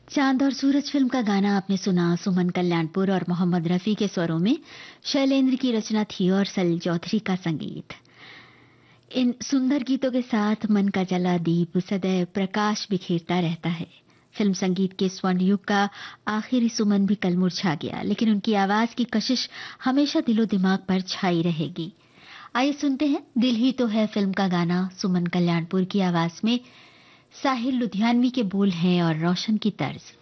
चांद और सूरज फिल्म का गाना आपने सुना। सुमन कल्याणपुर और मोहम्मद रफी के स्वरों में शैलेंद्र की रचना थी और सलील चौधरी का संगीत। इन सुंदर गीतों के साथ मन का जला दीप सदैव प्रकाश बिखेरता रहता है। फिल्म संगीत के स्वर्ण युग का आखिरी सुमन भी कल मुरझा गया, लेकिन उनकी आवाज की कशिश हमेशा दिलो दिमाग पर छाई रहेगी। आइए सुनते हैं दिल ही तो है फिल्म का गाना सुमन कल्याणपुर की आवाज में। साहिर लुधियानवी के बोल हैं और रोशन की तर्ज।